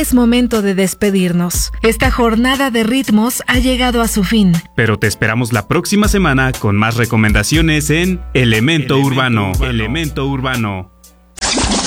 es momento de despedirnos. Esta jornada de ritmos ha llegado a su fin. Pero te esperamos la próxima semana con más recomendaciones en Elemento Urbano. Elemento Urbano.